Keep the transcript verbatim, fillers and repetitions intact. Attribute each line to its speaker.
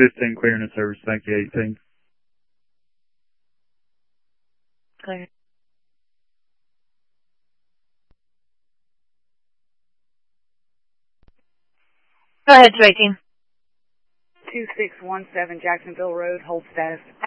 Speaker 1: fifteen, clearing the service. Thank you, eighteen.
Speaker 2: Clear. Go ahead, two eighteen.
Speaker 3: two six one seven Jacksonville Road, hold status.